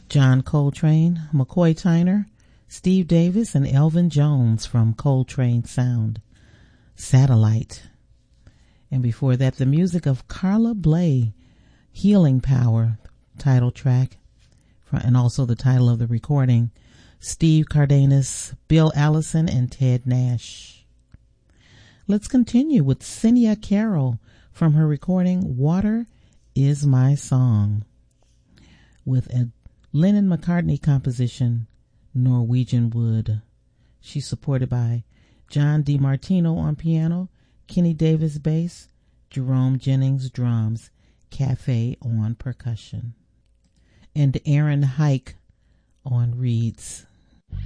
John Coltrane, McCoy Tyner, Steve Davis, and Elvin Jones from Coltrane Sound, Satellite. And before that, the music of Carla Bley, Healing Power, title track, and also the title of the recording, Steve Cardenas, Bill Allison, and Ted Nash. Let's continue with Cinia Carroll from her recording Water Is My Song, with a Lennon-McCartney composition, Norwegian Wood. She's supported by John DiMartino on piano, Kenny Davis bass, Jerome Jennings drums, Cafe on percussion, and Aaron Hike on reeds.